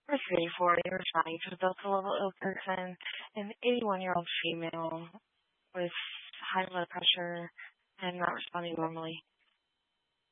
For 34, you're responding to a Delta level ill person, an 81-year-old female with high blood pressure and not responding normally.